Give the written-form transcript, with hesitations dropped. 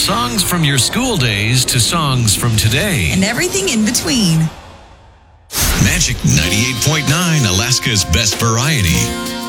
songs from your school days to songs from today. And everything in between. Magic 98.9, Alaska's best variety.